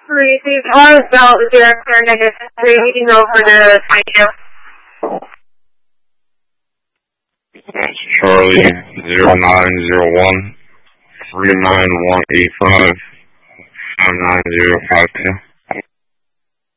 Received all Bell 0 meeting over the radio. That's Charlie 0901 39185 59052.